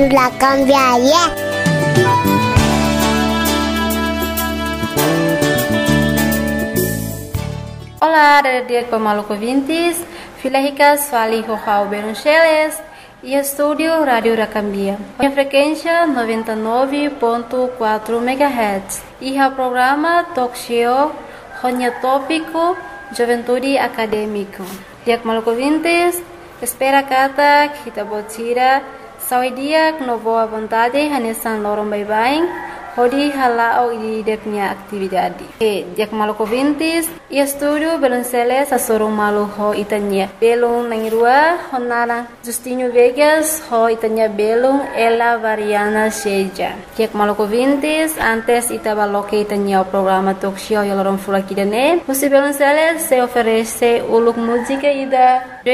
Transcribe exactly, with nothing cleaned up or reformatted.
La cambiaria. Olá, dia com maluco vintes, filhas fali João Beruncheles e estúdio Rádio Racambia. A frequência noventa e nove ponto quatro megahertz e o programa Talk Show Ronya Tópico Juventude Acadêmico. Dia com maluco vintes, espera kata kita botira sawi dia com boa vontade hanesan lorong bye-bye. Hodi halao i deknya aktividade. E dia com maluco vintes e estúdio Beruncheles a sorong malu ho itanya. Belung nangirua honara Justinho Vegas ho itanya belung ela variana seja. Dia com maluco vintes antes itaba loke itanya o programa talk show yolorong fulakidane. Musi Beruncheles se oferece uluk música ida